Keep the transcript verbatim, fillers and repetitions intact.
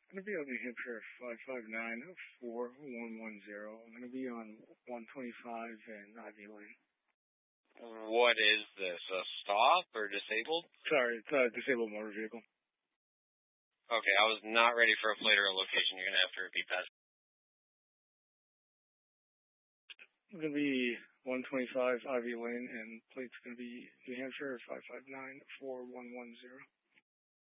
going to be on New Hampshire five five nine four one one zero. I'm going to be on one twenty-five and Ivy Lane. What is this, a stop or disabled? Sorry, it's a disabled motor vehicle. Okay, I was not ready for a plate or a location. You're going to have to repeat that. It's going to be one twenty-five Ivy Lane, and plate's going to be New Hampshire five five nine four one one zero.